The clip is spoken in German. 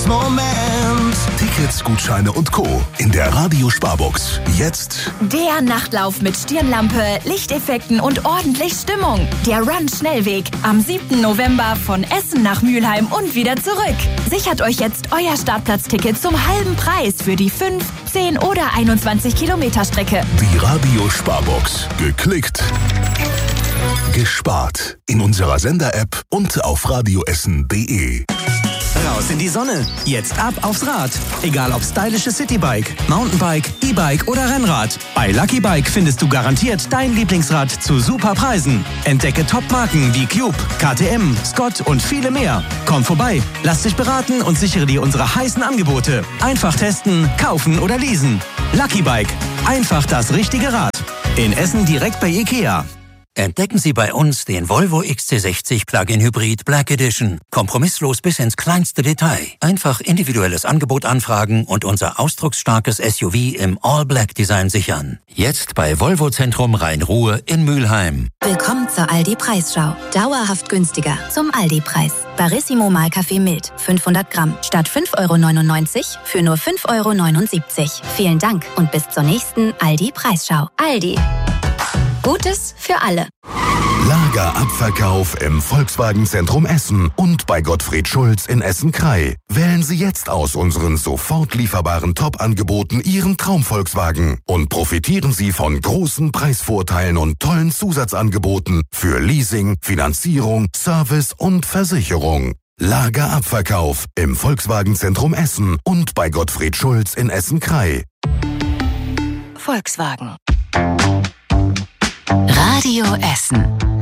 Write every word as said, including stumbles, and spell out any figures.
Glücksmoment. Tickets, Gutscheine und Co. in der Radio-Sparbox. Jetzt der Nachtlauf mit Stirnlampe, Lichteffekten und ordentlich Stimmung. Der Run-Schnellweg am siebten November von Essen nach Mülheim und wieder zurück. Sichert euch jetzt euer Startplatzticket zum halben Preis für die fünf, zehn oder einundzwanzig Kilometer Strecke. die Radio-Sparbox. Geklickt, gespart. In unserer Sender-App und auf radioessen punkt de. Raus in die Sonne. Jetzt ab aufs Rad. Egal ob stylisches Citybike, Mountainbike, E-Bike oder Rennrad. Bei Lucky Bike findest du garantiert dein Lieblingsrad zu super Preisen. Entdecke Top-Marken wie Cube, K T M, Scott und viele mehr. Komm vorbei, lass dich beraten und sichere dir unsere heißen Angebote. Einfach testen, kaufen oder leasen. Lucky Bike. Einfach das richtige Rad. In Essen direkt bei Ikea. Entdecken Sie bei uns den Volvo X C sechzig Plug-in Hybrid Black Edition. Kompromisslos bis ins kleinste Detail. Einfach individuelles Angebot anfragen und unser ausdrucksstarkes S U V im All-Black-Design sichern. Jetzt bei Volvo Zentrum Rhein-Ruhr in Mülheim. Willkommen zur Aldi-Preisschau. Dauerhaft günstiger zum Aldi-Preis. Barissimo Mahlkaffee Mild, fünfhundert Gramm, statt fünf Euro neunundneunzig für nur fünf Euro neunundsiebzig. Vielen Dank und bis zur nächsten Aldi-Preisschau. Aldi. Gutes für alle. Lagerabverkauf im Volkswagen Zentrum Essen und bei Gottfried Schulz in Essen-Krei. Wählen Sie jetzt aus unseren sofort lieferbaren Top-Angeboten Ihren Traum-Volkswagen und profitieren Sie von großen Preisvorteilen und tollen Zusatzangeboten für Leasing, Finanzierung, Service und Versicherung. Lagerabverkauf im Volkswagen Zentrum Essen und bei Gottfried Schulz in Essen-Krei. Volkswagen. Radio Essen.